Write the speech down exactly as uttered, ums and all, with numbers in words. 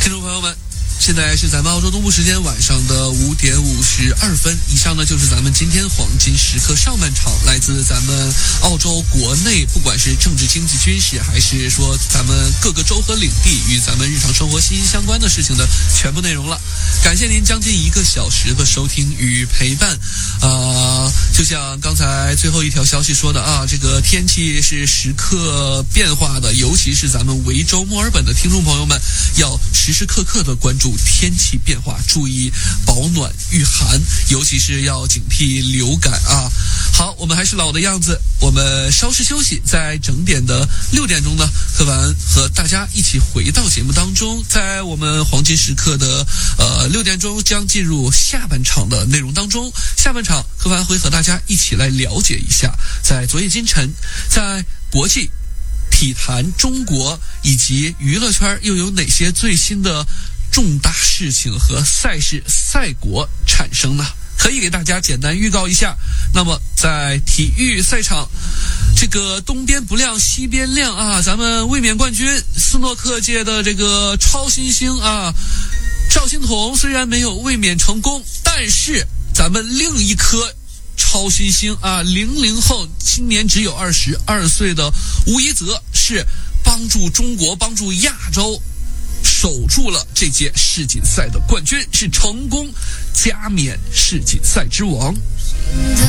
听众朋友们，现在是咱们澳洲东部时间晚上的五点五十二分。以上呢就是咱们今天黄金时刻上半场来自咱们澳洲国内，不管是政治、经济、军事，还是说咱们各个州和领地与咱们日常生活息息相关的事情的全部内容了。感谢您将近一个小时的收听与陪伴。呃，就像刚才最后一条消息说的啊，这个天气是时刻变化的，尤其是咱们维州墨尔本的听众朋友们，要时时刻刻的关注天气变化，注意保暖御寒，尤其是要警惕流感啊。好，我们还是老的样子，我们稍事休息，在整点的六点钟呢，柯凡和大家一起回到节目当中。在我们黄金时刻的呃六点钟将进入下半场的内容当中，下半场柯凡会和大家一起来了解一下，在昨夜今晨，在国际体坛、中国以及娱乐圈又有哪些最新的重大事情和赛事赛果产生呢？可以给大家简单预告一下。那么在体育赛场，这个东边不亮西边亮啊，咱们卫冕冠军斯诺克界的这个超新星啊，赵心彤虽然没有卫冕成功，但是咱们另一颗超新星啊，零零后，今年只有二十二岁的吴一泽，是帮助中国、帮助亚洲守住了这届世锦赛的冠军，是成功加冕世锦赛之王。